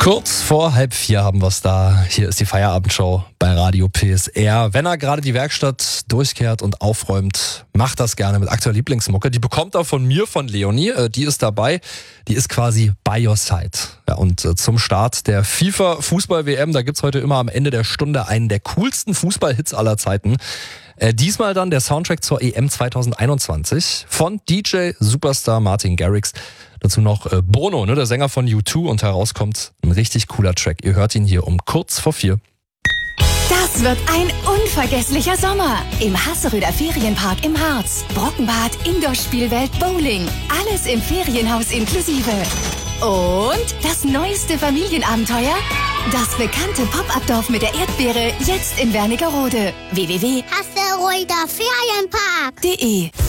Kurz vor 3:30 haben wir es da. Hier ist die Feierabendshow bei Radio PSR. Wenn er gerade die Werkstatt durchkehrt und aufräumt, macht das gerne mit aktueller Lieblingsmucke. Die bekommt er von mir, von Leonie. Die ist dabei. Die ist quasi by your side. Ja, und zum Start der FIFA-Fußball-WM, da gibt's heute immer am Ende der Stunde einen der coolsten Fußballhits aller Zeiten. Diesmal dann der Soundtrack zur EM 2021 von DJ Superstar Martin Garrix. Dazu noch Bono, der Sänger von U2, und herauskommt ein richtig cooler Track. Ihr hört ihn hier um kurz vor 4. Das wird ein unvergesslicher Sommer im Hasseröder Ferienpark im Harz. Brockenbad, Indoor-Spielwelt, Bowling. Alles im Ferienhaus inklusive. Und das neueste Familienabenteuer? Das bekannte Pop-Up-Dorf mit der Erdbeere, jetzt in Wernigerode. www.hasseröderferienpark.de